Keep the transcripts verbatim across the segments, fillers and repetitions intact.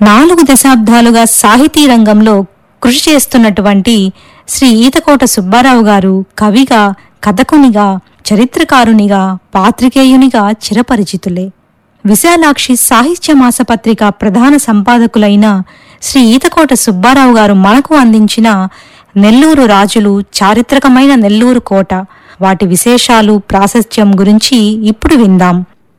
నాలుగు దశాబ్దాలుగా సాహితీ రంగంలో కృషి చేస్తున్నటువంటి శ్రీ ఈతకోట సుబ్బారావు గారు కవిగా, కథకునిగా, చరిత్రకారునిగా, పాత్రికేయునిగా చిరపరిచితులే. విశాలాక్షి సాహిత్య మాసపత్రిక ప్రధాన సంపాదకులైన శ్రీ ఈతకోట సుబ్బారావు గారు మనకు అందించిన నెల్లూరు రాజులు, చారిత్రకమైన నెల్లూరు కోట, వాటి విశేషాలు, ప్రాశస్త్యం గురించి ఇప్పుడు విందాం.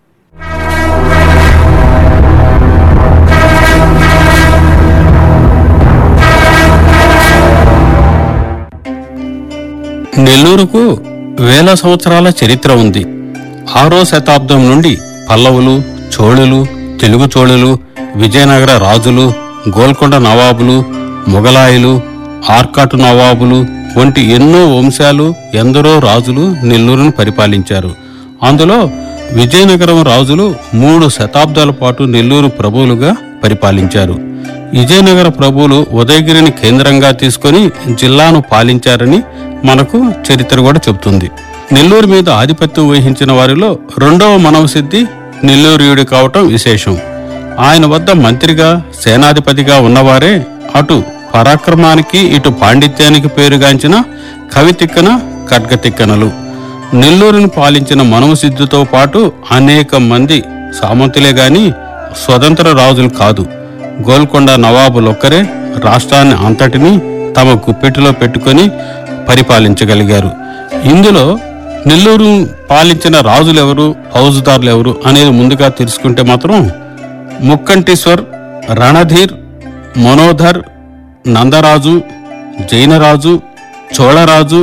నెల్లూరుకు వేల సంవత్సరాల చరిత్ర ఉంది. ఆరో శతాబ్దం నుండి పల్లవులు, చోళులు, తెలుగు చోళులు, విజయనగర రాజులు, గోల్కొండ నవాబులు, మొగలాయులు, ఆర్కాటు నవాబులు వంటి ఎన్నో వంశాలు, ఎందరో రాజులు నెల్లూరును పరిపాలించారు. అందులో విజయనగరం రాజులు మూడు శతాబ్దాల పాటు నెల్లూరు ప్రభువులుగా పరిపాలించారు. విజయనగర ప్రభువులు ఉదయగిరిని కేంద్రంగా తీసుకుని జిల్లాను పాలించారని మనకు చరిత్ర కూడా చెబుతుంది. నెల్లూరు మీద ఆధిపత్యం వహించిన వారిలో రెండవ మనవసిద్ధి నెల్లూరియుడి కావటం విశేషం. ఆయన వద్ద మంత్రిగా, సేనాధిపతిగా ఉన్నవారే అటు పరాక్రమానికి, ఇటు పాండిత్యానికి పేరుగాంచిన కవితిక్కన, ఖడ్గతిక్కనలు. నెల్లూరును పాలించిన మనవసిద్ధితో పాటు అనేక మంది సామంతులే గాని స్వతంత్ర రాజులు కాదు. గోల్కొండ నవాబులొక్కరే రాష్ట్రాన్ని అంతటినీ తమ గుప్పెటిలో పెట్టుకుని పరిపాలించగలిగారు. ఇందులో నెల్లూరు పాలించిన రాజులెవరు, ఫౌజుదారులెవరు అనేది ముందుగా తెలుసుకుంటే మాత్రం ముక్కంటీశ్వర్, రణధీర్, మనోధర్, నందరాజు, జైనరాజు, చోళరాజు,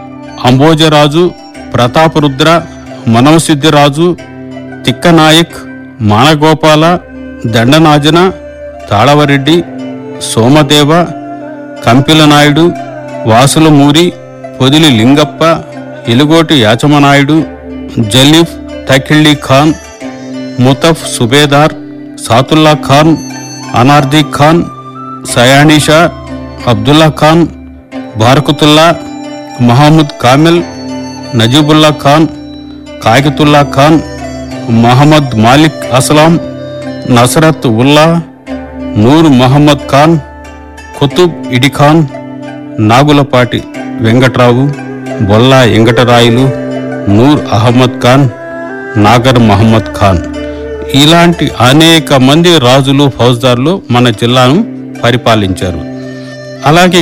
అంబోజరాజు, ప్రతాపరుద్ర, మనవసిద్ధిరాజు, తిక్కనాయక్, మానగోపాల, దండనాజన, తాళవరెడ్డి, సోమదేవ, కంపిలనాయుడు, వాసులమూరి, పొదిలి లింగప్ప, ఎలుగోటి యాచమనాయుడు, జలీఫ్, తకిళ్ళీ ఖాన్, ముతఫ్ సుబేదార్, సాతుల్లా ఖాన్, అనార్దీ ఖాన్, సయానీషా, అబ్దుల్లా ఖాన్, బారకుతుల్లా, మహమ్మద్ కామిల్, నజీబుల్లా ఖాన్, కాగితుల్లా ఖాన్, మహమ్మద్ మాలిక్ అస్లాం, నసరత్ ఉల్లా, నూర్ మహమ్మద్ ఖాన్, కుతుబ్ ఇడిఖాన్, నాగులపాటి వెంకట్రావు, బొల్లా వెంకటరాయులు, నూర్ అహ్మద్ ఖాన్, నాగర్ మహమ్మద్ ఖాన్ ఇలాంటి అనేక మంది రాజులు, ఫౌజ్దారులు మన జిల్లాను పరిపాలించారు. అలాగే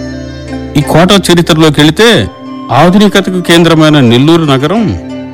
ఈ కోట చరిత్రలోకి వెళితే ఆధునికతకు కేంద్రమైన నెల్లూరు నగరం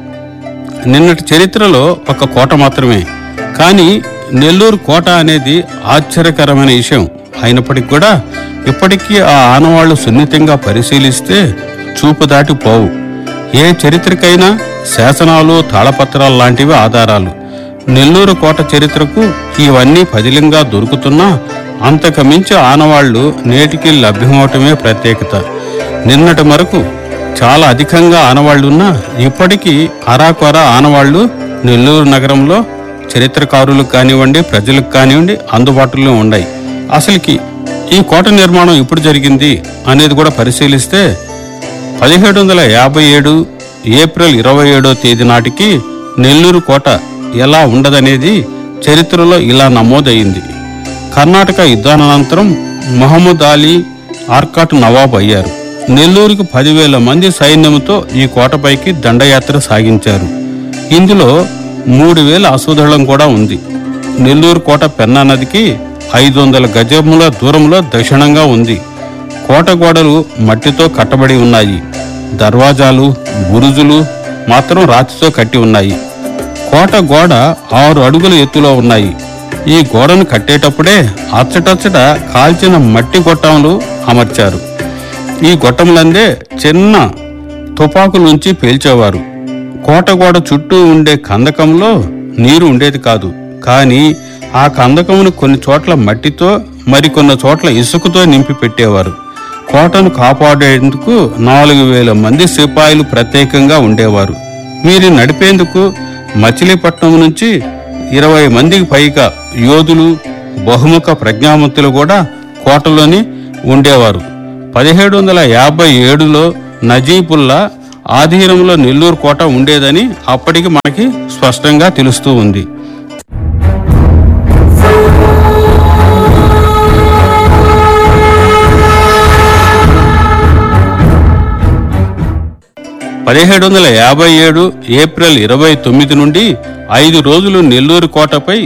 నిన్నటి చరిత్రలో ఒక కోట మాత్రమే. కానీ నెల్లూరు కోట అనేది ఆశ్చర్యకరమైన విషయం అయినప్పటికీ కూడా ఇప్పటికీ ఆ ఆనవాళ్లు సున్నితంగా పరిశీలిస్తే చూపు దాటిపోవు. ఏ చరిత్రకైనా శాసనాలు, తాళపత్రాలు లాంటివి ఆధారాలు. నెల్లూరు కోట చరిత్రకు ఇవన్నీ పదిలంగా దొరుకుతున్నా అంతకు మించి ఆనవాళ్లు నేటికి లభ్యమవటమే ప్రత్యేకత. నిన్నటి వరకు చాలా అధికంగా ఆనవాళ్లున్నా ఇప్పటికీ అరాకొర ఆనవాళ్లు నెల్లూరు నగరంలో చరిత్రకారులకు కానివ్వండి, ప్రజలకు కానివ్వండి అందుబాటులో ఉన్నాయి. అసలుకి ఈ కోట నిర్మాణం ఎప్పుడు జరిగింది అనేది కూడా పరిశీలిస్తే పదిహేడు వందల యాభై ఏడు ఏప్రిల్ ఇరవై ఏడో తేదీ నాటికి నెల్లూరు కోట ఎలా ఉండదనేది చరిత్రలో ఇలా నమోదయ్యింది. కర్ణాటక యుద్ధానంతరం మహమ్మద్ అలీ ఆర్కాట్ నవాబ్ అయ్యారు. నెల్లూరుకు పదివేల మంది సైన్యంతో ఈ కోటపైకి దండయాత్ర సాగించారు. ఇందులో మూడు వేల అశ్వదళం కూడా ఉంది. నెల్లూరు కోట పెన్నా నదికి ఐదు వందల గజముల దూరంలో దక్షిణంగా ఉంది. కోట గోడలు మట్టితో కట్టబడి ఉన్నాయి. దర్వాజాలు, బురుజులు మాత్రం రాతితో కట్టి ఉన్నాయి. కోట గోడ ఆరు అడుగుల ఎత్తులో ఉన్నాయి. ఈ గోడను కట్టేటప్పుడే అచ్చటచ్చట కాల్చిన మట్టి గొట్టములు అమర్చారు. ఈ గొట్టములందే చిన్న తుపాకుల నుంచి పేల్చేవారు. కోట గోడ చుట్టూ ఉండే కందకంలో నీరు ఉండేది కాదు. కానీ ఆ కందకమును కొన్ని చోట్ల మట్టితో, మరికొన్ని చోట్ల ఇసుకతో నింపి పెట్టేవారు. కోటను కాపాడేందుకు నాలుగు వేల మంది సిపాయిలు ప్రత్యేకంగా ఉండేవారు. వీరిని నడిపేందుకు మచిలీపట్నం నుంచి ఇరవై మందికి పైగా యోధులు, బహుముఖ ప్రజ్ఞావంతులు కూడా కోటలోని ఉండేవారు. పదిహేడు వందల యాభై ఏడులో నజీబుల్లా ఆధీనంలో నెల్లూరు కోట ఉండేదని అప్పటికి మనకి స్పష్టంగా తెలుస్తూ ఉంది. పదిహేడు వందల యాభై ఏడు ఏప్రిల్ ఇరవై తొమ్మిది నుండి ఐదు రోజులు నెల్లూరు కోటపై